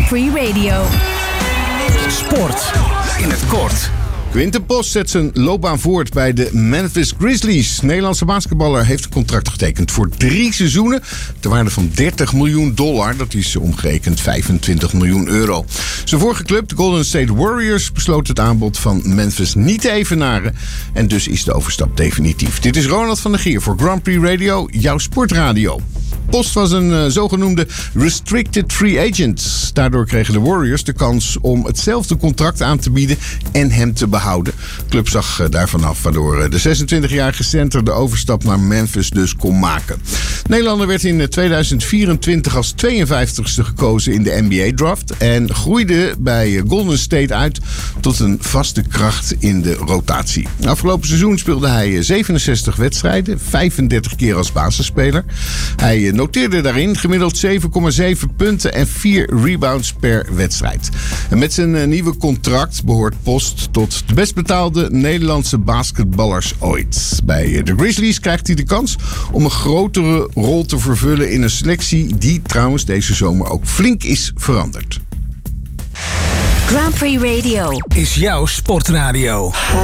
Grand Prix Radio. Sport in het kort. Quinten Post zet zijn loopbaan voort bij de Memphis Grizzlies. De Nederlandse basketballer heeft een contract getekend voor 3 seizoenen. Ter waarde van $30 miljoen. Dat is omgerekend €25 miljoen. Zijn vorige club, de Golden State Warriors, besloot het aanbod van Memphis niet te evenaren. En dus is de overstap definitief. Dit is Ronald van der Gier voor Grand Prix Radio, jouw sportradio. Post was een zogenoemde restricted free agent. Daardoor kregen de Warriors de kans om hetzelfde contract aan te bieden en hem te behouden. De club zag daarvan af, waardoor de 26-jarige center de overstap naar Memphis dus kon maken. Nederlander werd in 2024 als 52ste gekozen in de NBA-draft en groeide bij Golden State uit tot een vaste kracht in de rotatie. Afgelopen seizoen speelde hij 67 wedstrijden, 35 keer als basisspeler. Hij noteerde daarin gemiddeld 7,7 punten en 4 rebounds per wedstrijd. En met zijn nieuwe contract behoort Post tot de best betaalde Nederlandse basketballers ooit. Bij de Grizzlies krijgt hij de kans om een grotere rol te vervullen in een selectie die trouwens deze zomer ook flink is veranderd. Grand Prix Radio Is jouw sportradio.